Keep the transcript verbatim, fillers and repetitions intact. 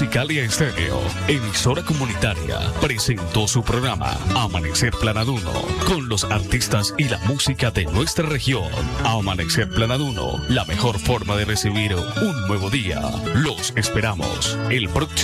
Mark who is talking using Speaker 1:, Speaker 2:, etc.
Speaker 1: Musicalia Estéreo, emisora comunitaria, presentó su programa Amanecer Planaduno, con los artistas y la música de nuestra región. Amanecer Planaduno, la mejor forma de recibir un nuevo día. Los esperamos el próximo